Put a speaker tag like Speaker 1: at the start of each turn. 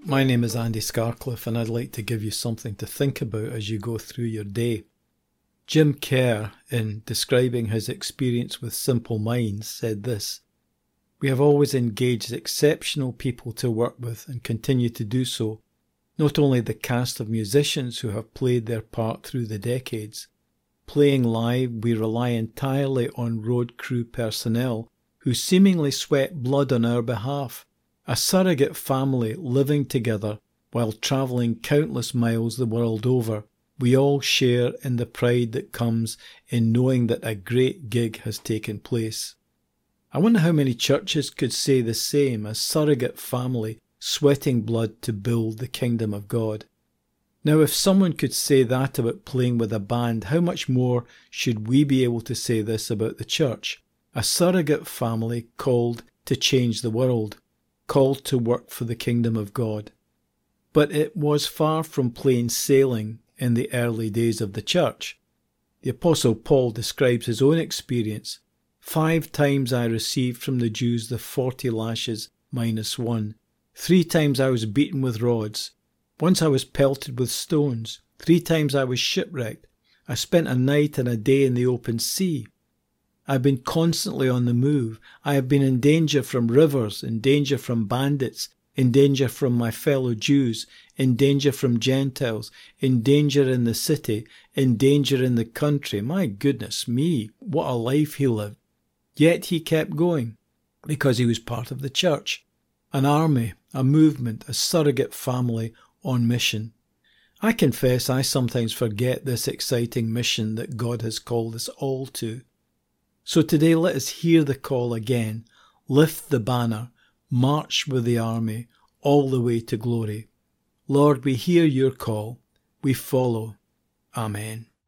Speaker 1: My name is Andy Scarcliffe, and I'd like to give you something to think about as you go through your day. Jim Kerr, in describing his experience with Simple Minds, said this: "We have always engaged exceptional people to work with and continue to do so, not only the cast of musicians who have played their part through the decades. Playing live, we rely entirely on road crew personnel who seemingly sweat blood on our behalf, a surrogate family living together while travelling countless miles the world over. We all share in the pride that comes in knowing that a great gig has taken place." I wonder how many churches could say the same, a surrogate family sweating blood to build the kingdom of God. Now, if someone could say that about playing with a band, how much more should we be able to say this about the church? A surrogate family called to change the world, called to work for the kingdom of God. But it was far from plain sailing in the early days of the church. The Apostle Paul describes his own experience. 5 times I received from the Jews the 40 lashes minus 1. 3 times I was beaten with rods. Once I was pelted with stones. 3 times I was shipwrecked. I spent a night and a day in the open sea. I've been constantly on the move. I have been in danger from rivers, in danger from bandits, in danger from my fellow Jews, in danger from Gentiles, in danger in the city, in danger in the country. My goodness me, what a life he lived. Yet he kept going, because he was part of the church, an army, a movement, a surrogate family on mission. I confess I sometimes forget this exciting mission that God has called us all to. So today let us hear the call again, lift the banner, march with the army, all the way to glory. Lord, we hear your call, we follow. Amen.